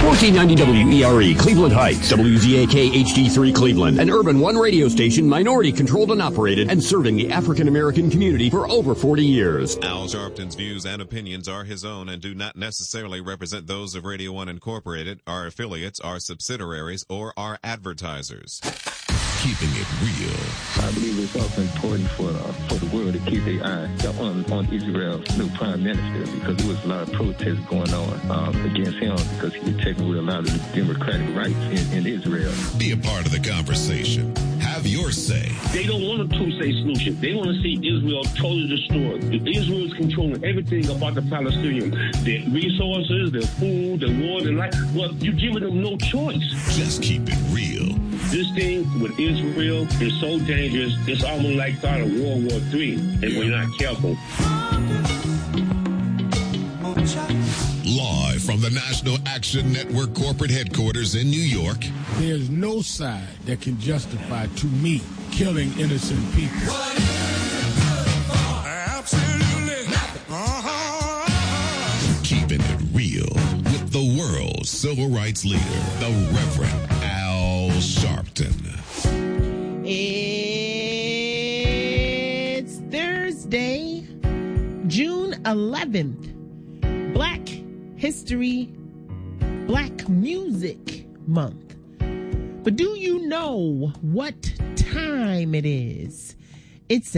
1490 WERE, Cleveland Heights, WZAK HD3 Cleveland, an Urban One radio station, minority-controlled and operated, and serving the African-American community for over 40 years. Al Sharpton's views and opinions are his own and do not necessarily represent those of Radio One Incorporated, our affiliates, our subsidiaries, or our advertisers. Keeping it real. I believe it's also important for the world to keep their eye on Israel's new prime minister, because there was a lot of protests going on against him because he was taking away a lot of the democratic rights in Israel. Be a part of the conversation. Have your say. They don't want a two-state solution. They want to see Israel totally destroyed. Israel is controlling everything about the Palestinians. Their resources, their food, their water, and life. Well, you're giving them no choice. Just keep it real. This thing with Israel is so dangerous, it's almost like start of World War III, if we're not careful. Live from the National Action Network corporate headquarters in New York. There's no side that can justify, to me, killing innocent people. Absolutely. Keeping it real with the world's civil rights leader, the Reverend Al Sharpton. It's Thursday, June 11th. Black History, Black Music Month. But do you know what time it is? It's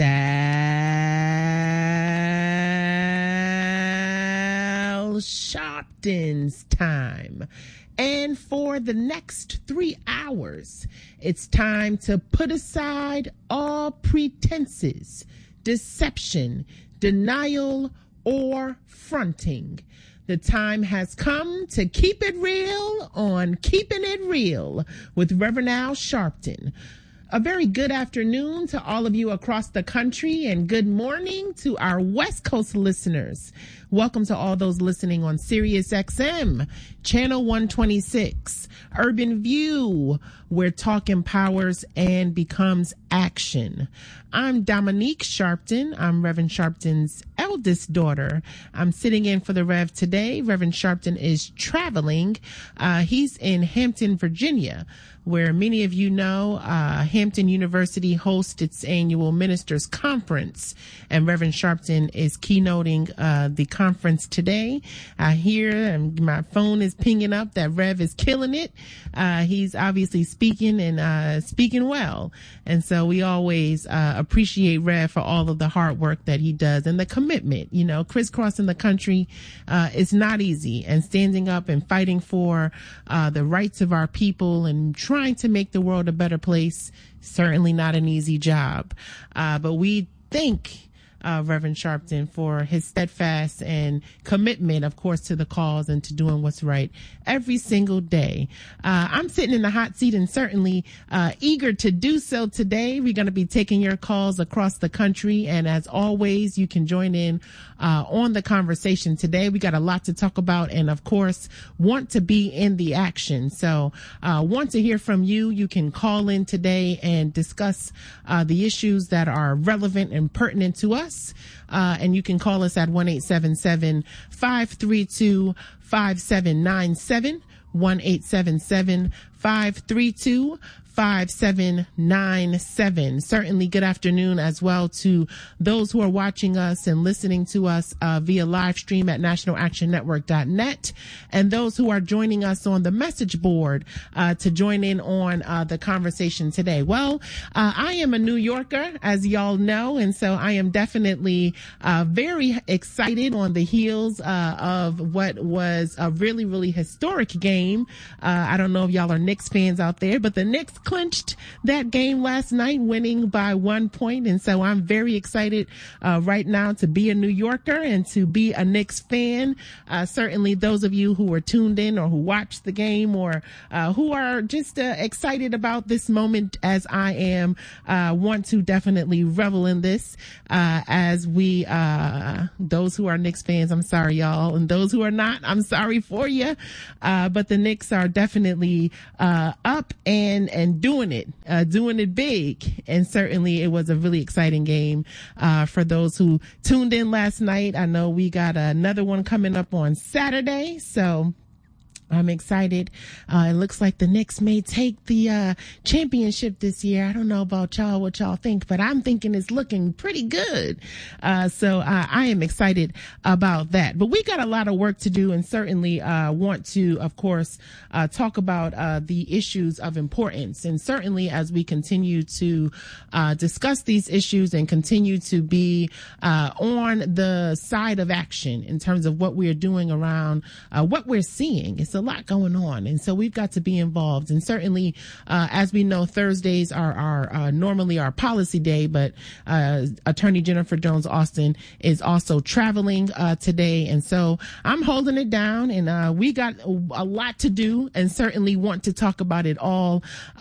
Al Sharpton's time. And for the next 3 hours, it's time to put aside all pretenses, deception, denial, or fronting. The time has come to keep it real on Keeping It Real with Reverend Al Sharpton. A very good afternoon to all of you across the country, and good morning to our West Coast listeners. Welcome to all those listening on Sirius XM, Channel 126, Urban View, where talk empowers and becomes action. I'm Dominique Sharpton. I'm Reverend Sharpton's eldest daughter. I'm sitting in for the Rev today. Reverend Sharpton is traveling. He's in Hampton, Virginia, where many of you know Hampton University hosts its annual Ministers Conference, and Reverend Sharpton is keynoting the conference today. I hear, and my phone is pinging up, that Rev is killing it. He's obviously speaking and speaking well, and so we always appreciate Rev for all of the hard work that he does and the commitment. You know, crisscrossing the country is not easy, and standing up and fighting for the rights of our people and trying to make the world a better place, certainly not an easy job. But we thank Reverend Sharpton for his steadfast and commitment, of course, to the cause and to doing what's right every single day. I'm sitting in the hot seat and certainly eager to do so today. We're going to be taking your calls across the country, and as always, you can join in on the conversation today. We got a lot to talk about, and of course, want to be in the action. So want to hear from you. You can call in today and discuss the issues that are relevant and pertinent to us. And you can call us at 1-877-532-5797, 1-877-532-5797. Certainly good afternoon as well to those who are watching us and listening to us via live stream at nationalactionnetwork.net, and those who are joining us on the message board to join in on the conversation today. Well, I am a New Yorker, as y'all know, and so I am definitely very excited on the heels of what was a really, really historic game. I don't know if y'all are Knicks fans out there, but the Knicks clinched that game last night, winning by 1 point. And so I'm very excited right now to be a New Yorker and to be a Knicks fan. Certainly those of you who are tuned in or who watched the game or who are just excited about this moment as I am, want to definitely revel in this as we, those who are Knicks fans, I'm sorry, y'all. And those who are not, I'm sorry for you. But the Knicks are definitely up and doing it big. And certainly it was a really exciting game for those who tuned in last night. I know we got another one coming up on Saturday, so I'm excited. It looks like the Knicks may take the championship this year. I don't know about y'all, what y'all think, but I'm thinking it's looking pretty good. So I am excited about that. But we got a lot of work to do, and certainly want to, of course, talk about the issues of importance. And certainly as we continue to discuss these issues and continue to be on the side of action in terms of what we're doing around what we're seeing. It's a lot going on, and so we've got to be involved. And certainly, as we know, Thursdays are normally our policy day, but Attorney Jennifer Jones Austin is also traveling today, and so I'm holding it down. And we got a lot to do, and certainly want to talk about it all.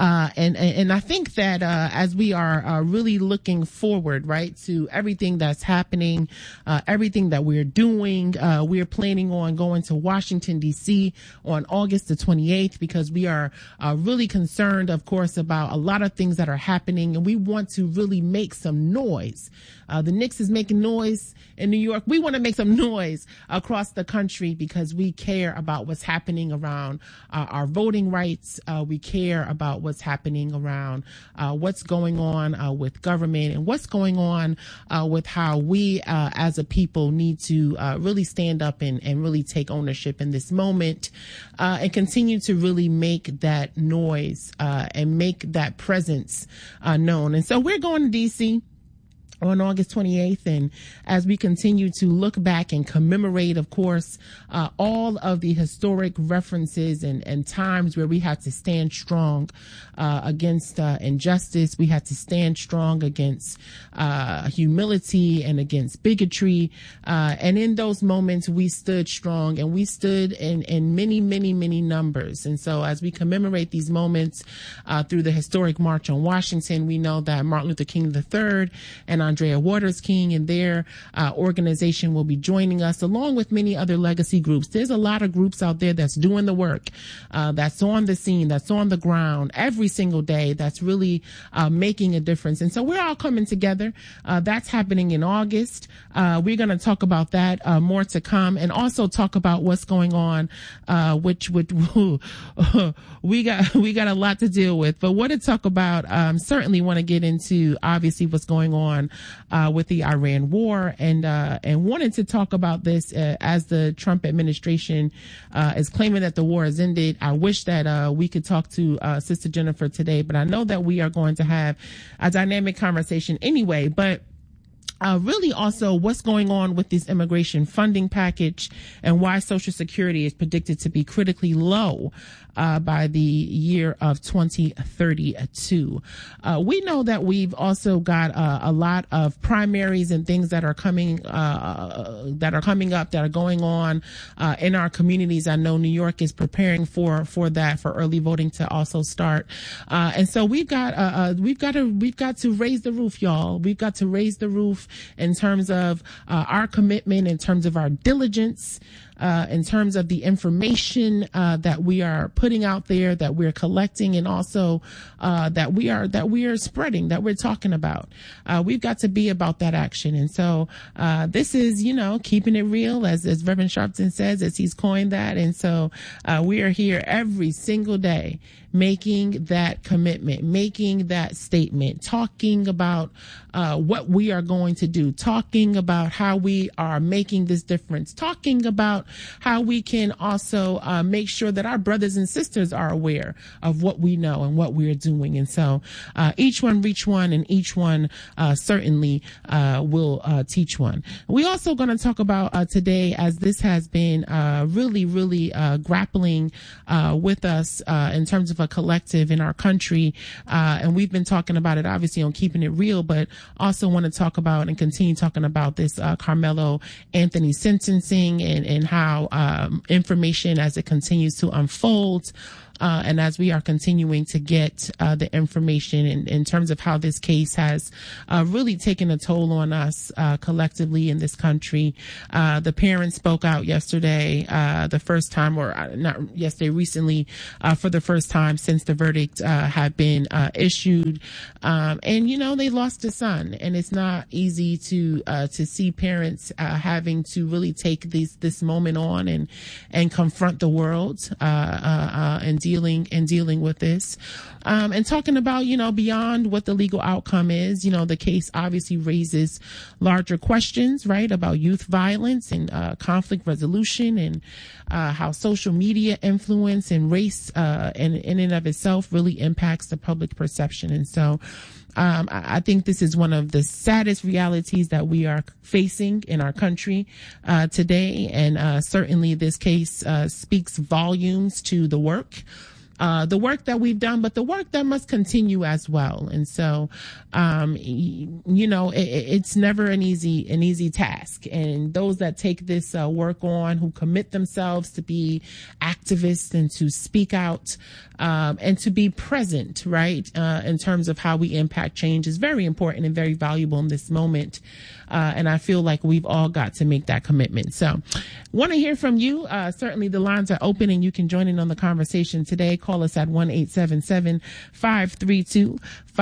And I think that as we are really looking forward, right, to everything that's happening, everything that we're doing, we're planning on going to Washington, D.C. on August the 28th, because we are really concerned, of course, about a lot of things that are happening, and we want to really make some noise. The Knicks is making noise in New York. We want to make some noise across the country because we care about what's happening around our voting rights. We care about what's happening around what's going on with government, and what's going on with how we as a people need to really stand up and really take ownership in this moment, and continue to really make that noise and make that presence known. And so we're going to D.C. on August 28th. And as we continue to look back and commemorate, of course, all of the historic references and times where we had to stand strong against injustice, we had to stand strong against humility and against bigotry. And in those moments, we stood strong, and we stood in many, many, many numbers. And so as we commemorate these moments through the historic March on Washington, we know that Martin Luther King III and Andrea Waters King and their organization will be joining us, along with many other legacy groups. There's a lot of groups out there that's doing the work, that's on the scene, that's on the ground every single day, that's really making a difference. And so we're all coming together. That's happening in August. We're going to talk about that, more to come, and also talk about what's going on, which we got a lot to deal with. But what to talk about, certainly want to get into obviously what's going on with the Iran war, and wanted to talk about this as the Trump administration is claiming that the war has ended. I wish that we could talk to Sister Jennifer today, but I know that we are going to have a dynamic conversation anyway. But really also what's going on with this immigration funding package, and why Social Security is predicted to be critically low by the year of 2032. We know that we've also got a lot of primaries and things that are coming up, that are going on in our communities. I know New York is preparing for that, for early voting to also start. And so we've got to raise the roof, y'all. We've got to raise the roof in terms of our commitment, in terms of our diligence, in terms of the information that we are putting out there, that we're collecting, and also that we are spreading, that we're talking about. We've got to be about that action. And so this is, keeping it real, as Reverend Sharpton says, as he's coined that. And so we are here every single day making that commitment, making that statement, talking about what we are going to do, talking about how we are making this difference, talking about how we can also make sure that our brothers and sisters are aware of what we know and what we are doing. And so each one reach one, and each one certainly will teach one. We also going to talk about today, as this has been really, really grappling with us in terms of a collective in our country. And we've been talking about it, obviously, on Keeping It Real, but also want to talk about and continue talking about this Carmelo Anthony sentencing, and how information as it continues to unfold And as we are continuing to get the information in terms of how this case has really taken a toll on us collectively in this country. The parents spoke out yesterday, the first time, or not yesterday, recently, for the first time since the verdict had been issued. And, you know, they lost a son, and it's not easy to see parents having to really take this moment on and confront the world and dealing with this. And talking about, you know, beyond what the legal outcome is, you know, the case obviously raises larger questions, right, about youth violence and conflict resolution, and how social media influence and race in and of itself really impacts the public perception. And so I think this is one of the saddest realities that we are facing in our country today. And certainly this case speaks volumes to the work that we've done, but the work that must continue as well. And so, you know, it's never an easy task. And those that take this work on, who commit themselves to be activists and to speak out, and to be present, right, in terms of how we impact change, is very important and very valuable in this moment. And I feel like we've all got to make that commitment. So want to hear from you. Certainly the lines are open and you can join in on the conversation today. Call us at 1-877-532-5797,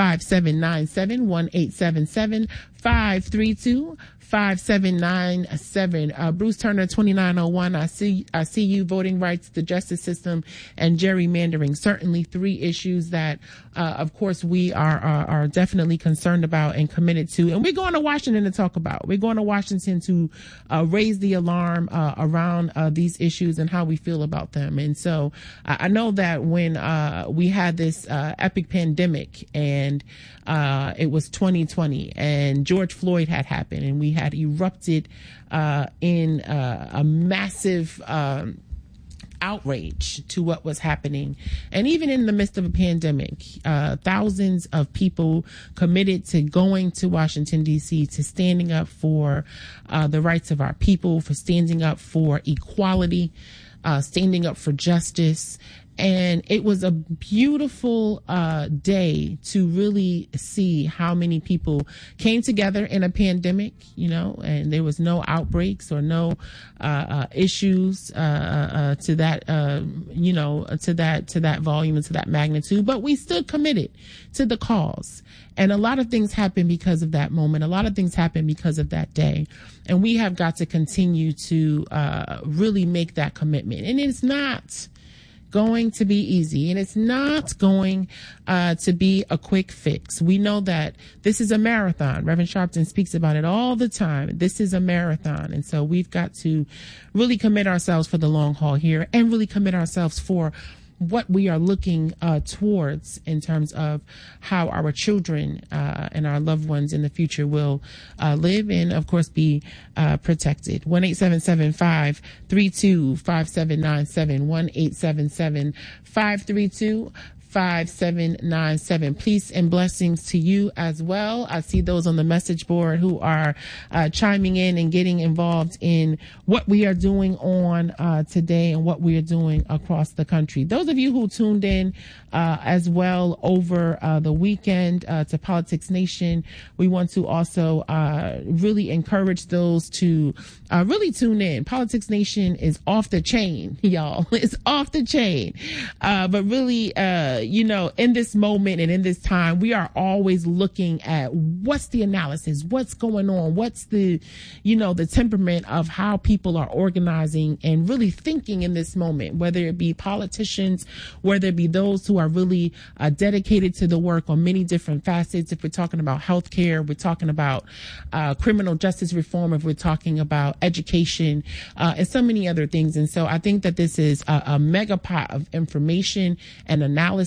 1-877-532-5797. Bruce Turner, 2901. I see you. Voting rights, the justice system, and gerrymandering. Certainly three issues that, of course, we are definitely concerned about and committed to. And we're going to Washington to talk about. We're going to Washington to raise the alarm around these issues and how we feel about them. And so I know that when we had this epic pandemic, and it was 2020, and George Floyd had happened, and we had erupted in a massive outrage to what was happening. And even in the midst of a pandemic, thousands of people committed to going to Washington, D.C., to standing up for the rights of our people, for standing up for equality, standing up for justice. And it was a beautiful day to really see how many people came together in a pandemic, you know, and there was no outbreaks or no issues to that, you know, to that volume and to that magnitude. But we stood committed to the cause. And a lot of things happened because of that moment. A lot of things happened because of that day. And we have got to continue to really make that commitment. And it's not going to be easy, and it's not going to be a quick fix. We know that this is a marathon. Reverend Sharpton speaks about it all the time. This is a marathon, and so we've got to really commit ourselves for the long haul here, and really commit ourselves for what we are looking towards in terms of how our children and our loved ones in the future will live and, of course, be protected. 1-877-532-5797, 1-877-532-5797. Peace and blessings to you as well. I see those on the message board who are chiming in and getting involved in what we are doing on today and what we are doing across the country. Those of you who tuned in as well over the weekend to Politics Nation, we want to also really encourage those to really tune in. Politics Nation is off the chain, y'all. It's off the chain. But really, you know, in this moment and in this time, we are always looking at what's the analysis, what's going on, what's the, you know, the temperament of how people are organizing and really thinking in this moment, whether it be politicians, whether it be those who are really dedicated to the work on many different facets. If we're talking about healthcare, we're talking about criminal justice reform, if we're talking about education, and so many other things. And so I think that this is a mega pot of information and analysis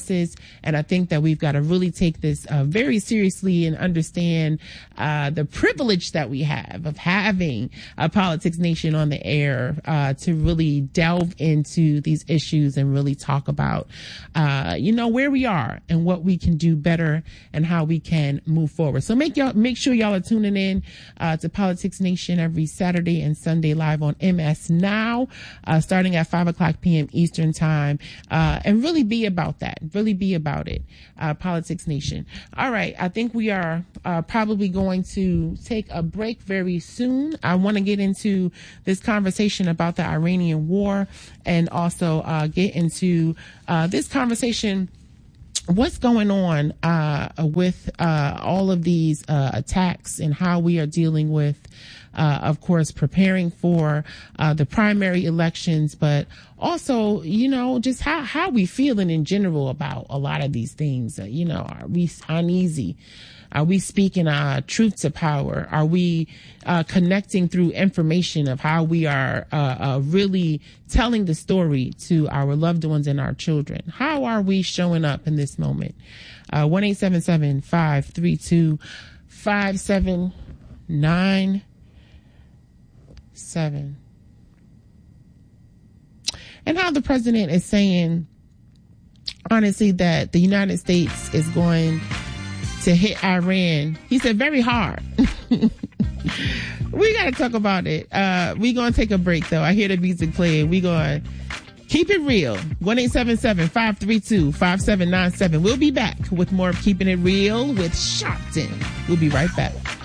analysis. And I think that we've got to really take this very seriously and understand the privilege that we have of having a Politics Nation on the air to really delve into these issues and really talk about, where we are and what we can do better and how we can move forward. So make sure y'all are tuning in to Politics Nation every Saturday and Sunday live on MS Now, starting at 5:00 p.m. Eastern Time, and really be about that. Really be about it. Politics Nation. All right. I think we are probably going to take a break very soon. I want to get into this conversation about the Iranian war and also get into this conversation. What's going on with all of these attacks and how we are dealing with, of course, preparing for the primary elections, but also, just how we feeling in general about a lot of these things. Are we uneasy? Are we speaking truth to power? Are we connecting through information of how we are really telling the story to our loved ones and our children? How are we showing up in this moment? 1-877-532-5797. And how the president is saying, honestly, that the United States is going to hit Iran. He said very hard. We got to talk about it. We're going to take a break, though. I hear the music playing. We're going to keep it real. 1-877-532-5797. We'll be back with more of Keeping It Real with Sharpton. We'll be right back.